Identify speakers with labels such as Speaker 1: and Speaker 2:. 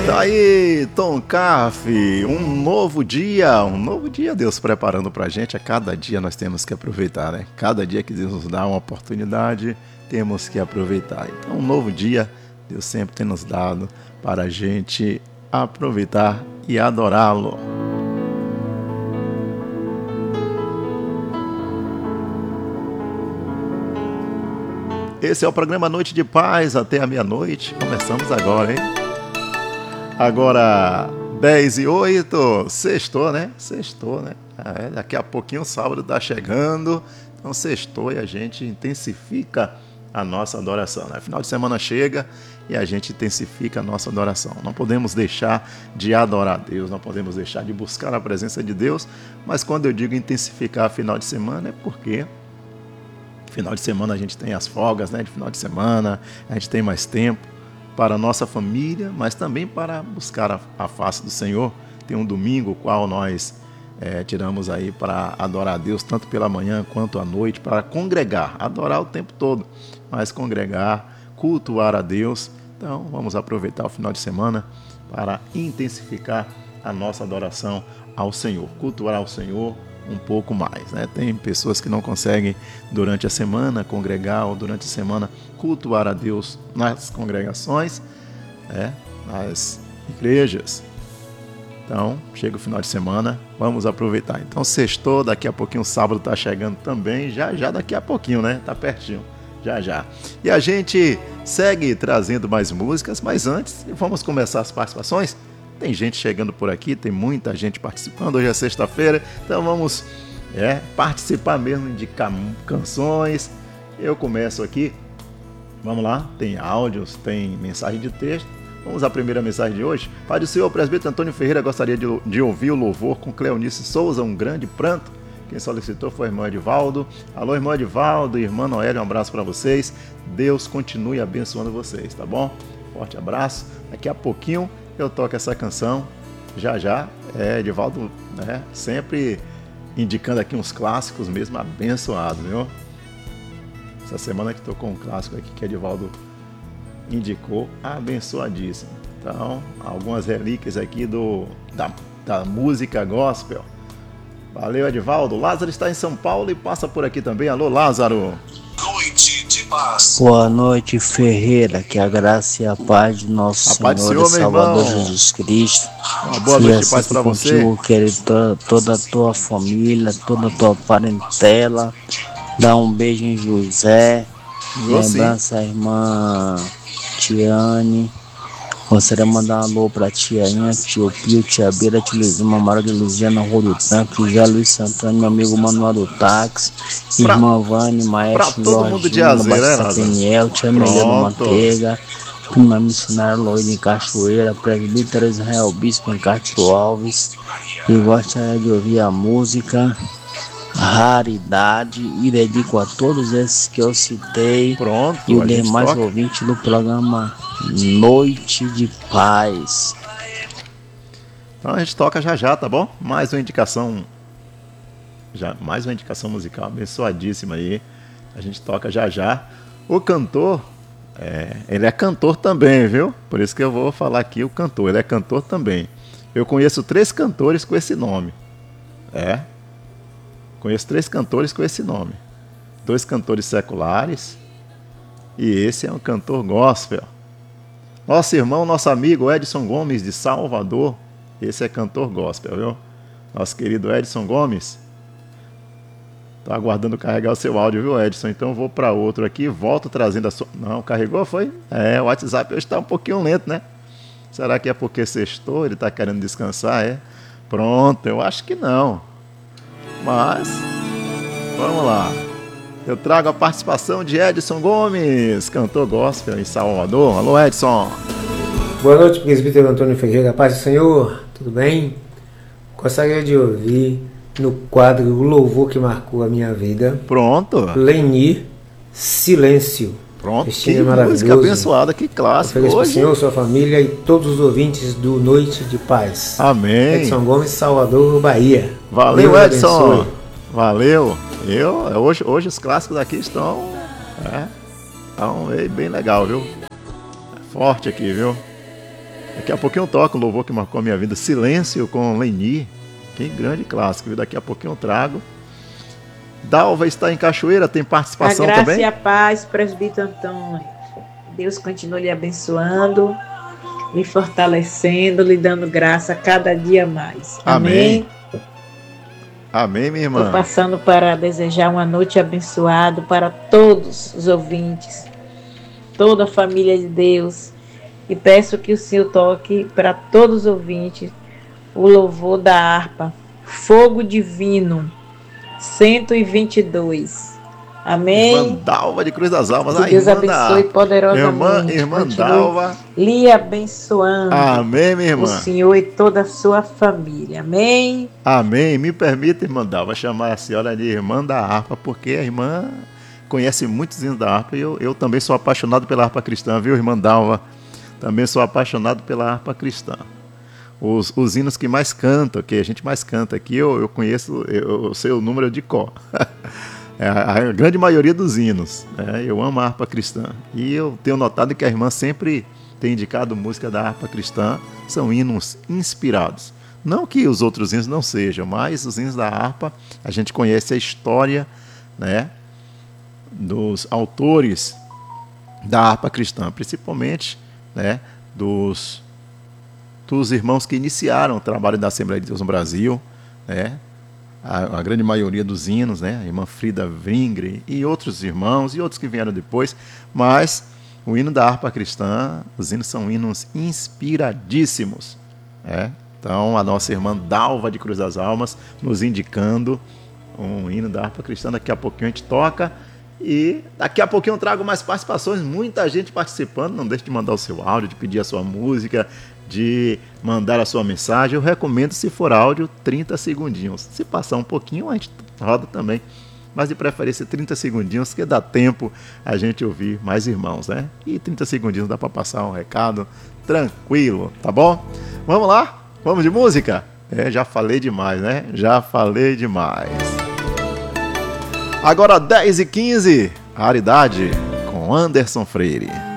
Speaker 1: Tá aí, Tom Cafe, um novo dia Deus preparando pra gente. A cada dia nós temos que aproveitar, né? Cada dia que Deus nos dá uma oportunidade, temos que aproveitar. Então, um novo dia Deus sempre tem nos dado para a gente aproveitar e adorá-lo. Esse é o programa Noite de Paz, até a meia-noite. Começamos agora, hein? Agora, 10h08, sextou, né? Daqui a pouquinho o sábado tá chegando. Então, sextou e a gente intensifica a nossa adoração, né? Final de semana chega e a gente intensifica a nossa adoração. Não podemos deixar de adorar a Deus, não podemos deixar de buscar a presença de Deus. Mas quando eu digo intensificar final de semana, é porque final de semana a gente tem as folgas, né? De final de semana a gente tem mais tempo para a nossa família, mas também para buscar a face do Senhor. Tem um domingo, o qual nós tiramos aí para adorar a Deus, tanto pela manhã quanto à noite, para congregar, adorar o tempo todo, mas congregar, cultuar a Deus. Então vamos aproveitar o final de semana para intensificar a nossa adoração ao Senhor, cultuar ao Senhor um pouco mais, né? Tem pessoas que não conseguem durante a semana congregar ou durante a semana cultuar a Deus nas congregações, nas igrejas. Então, chega o final de semana, vamos aproveitar. Então, sextou, daqui a pouquinho o sábado está chegando também, já daqui a pouquinho, né? Tá pertinho, já. E a gente segue trazendo mais músicas, mas antes, vamos começar as participações. Tem gente chegando por aqui, tem muita gente participando. Hoje é sexta-feira, então vamos participar mesmo, indicar canções. Eu começo aqui. Vamos lá, tem áudios, tem mensagem de texto. Vamos à primeira mensagem de hoje. Pai do Senhor, presbítero Antônio Ferreira, gostaria de ouvir o louvor com Cleonice Souza, Um Grande Pranto. Quem solicitou foi a irmã Edivaldo. Alô, irmã Edivaldo, irmã Noélia, um abraço para vocês. Deus continue abençoando vocês, tá bom? Forte abraço. Daqui a pouquinho eu toco essa canção, já, Edivaldo, né, sempre indicando aqui uns clássicos mesmo abençoados, viu? Essa semana que tocou um clássico aqui que Edivaldo indicou, abençoadíssimo. Então, algumas relíquias aqui da música gospel. Valeu, Edivaldo. Lázaro está em São Paulo e passa por aqui também. Alô, Lázaro.
Speaker 2: Noite de paz.
Speaker 3: Boa noite, Ferreira. Que a graça e a paz de nosso Senhor e Salvador Jesus Cristo.
Speaker 1: Uma boa noite de paz para você.
Speaker 3: Contigo, querido, toda a tua família, toda a tua parentela. Dá um beijo em José. Lembrança a irmã Tiane. Gostaria de mandar um alô pra tia Inha, tio Pio, tia Beira, tia Lizima, Mara de Luziana, Rúlio Tanque, José Luiz Santana, meu amigo Manuel do Táxi, irmã Vane, Maestro Lojinha, Batista Peniel, tia Milena Manteiga, prima missionária Loide em Cachoeira, presbítero Israel Bispo em Castro Alves, e gostaria de ouvir a música Raridade e dedico a todos esses que eu citei.
Speaker 1: Pronto,
Speaker 3: e os demais ouvintes do programa Noite de Paz.
Speaker 1: Então a gente toca já, tá bom? Mais uma indicação musical abençoadíssima aí. A gente toca já. O cantor, ele é cantor também, viu? Por isso que eu vou falar aqui o cantor, ele é cantor também. Eu conheço 3 cantores com esse nome. Conheço 3 cantores com esse nome. 2 cantores seculares e esse é um cantor gospel. Nosso irmão, nosso amigo Edson Gomes de Salvador, esse é cantor gospel, viu? Nosso querido Edson Gomes. Tô aguardando carregar o seu áudio, viu, Edson? Então eu vou para outro aqui, volto trazendo a sua... Não, carregou, foi? O WhatsApp hoje está um pouquinho lento, né? Será que é porque sextou, ele está querendo descansar, Pronto, eu acho que não. Mas, vamos lá. Eu trago a participação de Edson Gomes, cantor gospel em Salvador. Alô, Edson.
Speaker 4: Boa noite, presbítero Antônio Ferreira. Paz do Senhor, tudo bem? Gostaria de ouvir no quadro O Louvor que Marcou a Minha Vida.
Speaker 1: Pronto.
Speaker 4: Lenir, Silêncio.
Speaker 1: Pronto, que música abençoada, que clássico.
Speaker 4: Ofereço para o Senhor, sua família e todos os ouvintes do Noite de Paz.
Speaker 1: Amém.
Speaker 4: Edson Gomes, Salvador, Bahia.
Speaker 1: Valeu, Deus Edson. Abençoe. Valeu. Hoje os clássicos aqui estão bem legal, viu? Forte aqui, viu? Daqui a pouquinho eu toco o louvor que marcou a minha vida, Silêncio com Leni. Que grande clássico, viu? Daqui a pouquinho eu trago. Dalva está em Cachoeira, tem participação também?
Speaker 5: A graça e a paz, presbítero Antônio. Deus continue lhe abençoando, lhe fortalecendo, lhe dando graça cada dia mais. Amém.
Speaker 1: Amém, minha irmã.
Speaker 5: Estou passando para desejar uma noite abençoada para todos os ouvintes, toda a família de Deus. E peço que o Senhor toque para todos os ouvintes o louvor da harpa, Fogo Divino, 122. Amém.
Speaker 1: Irmã Dalva de Cruz das Almas.
Speaker 5: Que Deus abençoe poderosamente.
Speaker 1: Irmã Dalva.
Speaker 5: Lhe abençoando.
Speaker 1: Amém, minha irmã.
Speaker 5: O Senhor e toda a sua família. Amém.
Speaker 1: Amém. Me permita, irmã Dalva, chamar a senhora de irmã da harpa, porque a irmã conhece muitos hinos da harpa e eu também sou apaixonado pela harpa cristã, viu, irmã Dalva? Também sou apaixonado pela harpa cristã. Os hinos que mais cantam, que a gente mais canta aqui, eu conheço, eu sei o número de cor. A grande maioria dos hinos. Eu amo a harpa cristã. E eu tenho notado que a irmã sempre tem indicado música da harpa cristã. São hinos inspirados. Não que os outros hinos não sejam, mas os hinos da harpa, a gente conhece a história, né, dos autores da harpa cristã, principalmente, né, dos irmãos que iniciaram o trabalho da Assembleia de Deus no Brasil, né? A grande maioria dos hinos, né? A irmã Frida Vingre e outros irmãos e outros que vieram depois, mas o hino da harpa cristã, os hinos são hinos inspiradíssimos, né? Então a nossa irmã Dalva de Cruz das Almas nos indicando um hino da harpa cristã. Daqui a pouquinho a gente toca e daqui a pouquinho eu trago mais participações, muita gente participando. Não deixe de mandar o seu áudio, de pedir a sua música, de mandar a sua mensagem. Eu recomendo, se for áudio, 30 segundinhos. Se passar um pouquinho, a gente roda também, mas de preferência 30 segundinhos, que dá tempo a gente ouvir mais irmãos, né? E 30 segundinhos dá para passar um recado tranquilo, tá bom? Vamos lá? Vamos de música? Já falei demais, né? Já falei demais. Agora 10h15, Raridade com Anderson Freire.